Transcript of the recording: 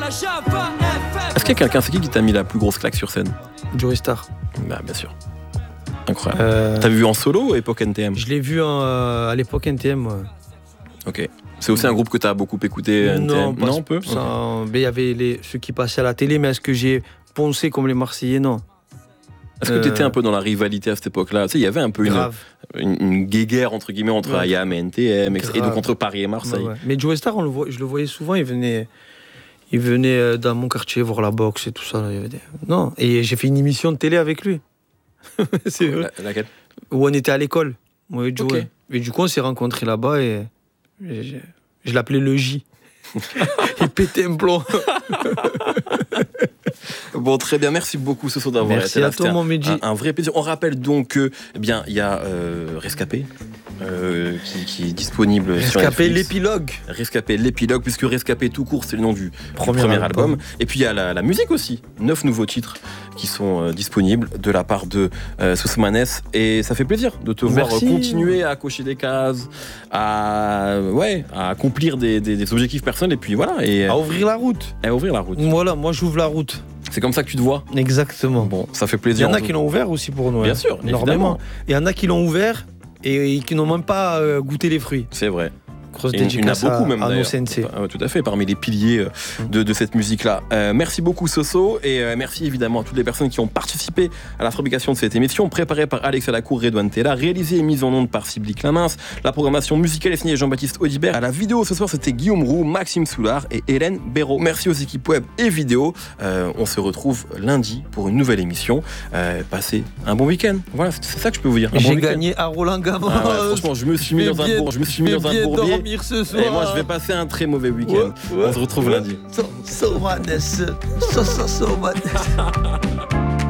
Est-ce qu'il y a quelqu'un, c'est qui t'a mis la plus grosse claque sur scène? Joey Star. Bah bien sûr. Incroyable. T'as vu en solo ou époque NTM? Je l'ai vu à l'époque NTM. Ouais. Ok. C'est aussi un groupe que t'as beaucoup écouté NTM? Non, un peu. Mais il y avait ceux qui passaient à la télé, mais est-ce que j'ai poncé comme les Marseillais? Non. Est-ce que t'étais un peu dans la rivalité à cette époque-là? Tu sais, il y avait un peu une guéguerre entre guillemets entre IAM et NTM, et donc entre Paris et Marseille. Ouais. Mais Joey Star, je le voyais souvent, il venait dans mon quartier voir la boxe et tout ça. Non, et j'ai fait une émission de télé avec lui. C'est vrai. Laquelle? Où on était à l'école. Ouais, Joey. Okay. Et du coup, on s'est rencontrés là-bas et je l'appelais le J. Il pétait un plomb. Bon, très bien, merci beaucoup Soso d'avoir été là. Merci à toi, mon Medji. Un vrai plaisir. On rappelle donc que, il y a Rescapé qui est disponible sur Netflix. Rescapé l'épilogue, puisque Rescapé tout court, c'est le nom du premier album. Et puis il y a la musique aussi, 9 nouveaux titres qui sont disponibles de la part de Sousmanes, et ça fait plaisir de te voir continuer à cocher des cases, à accomplir des objectifs personnels, et puis voilà. Et à ouvrir la route. Voilà, moi j'ouvre la route. C'est comme ça que tu te vois? Exactement. Bon, ça fait plaisir. Il y en a qui l'ont ouvert aussi pour nous. Bien sûr, énormément. Il y en a qui l'ont ouvert et qui n'ont même pas goûté les fruits. C'est vrai. Grosse dédicace à nos sensei. Tout à fait, parmi les piliers de cette musique-là. Merci beaucoup Soso, et merci évidemment à toutes les personnes qui ont participé à la fabrication de cette émission, préparée par Alexia Lacour, Redouane Tella, réalisée et mise en onde par Sybille Clamins. La programmation musicale est signée Jean-Baptiste Audibert. À la vidéo ce soir, c'était Guillaume Roux, Maxime Soulard et Hélène Béraud. Merci aux équipes web et vidéo. On se retrouve lundi pour une nouvelle émission. Passez un bon week-end. Voilà, c'est ça que je peux vous dire. J'ai gagné à Roland-Garros. Franchement, je me suis mis dans un bourbier. Ce soir. Et moi je vais passer un très mauvais week-end. On se retrouve lundi. So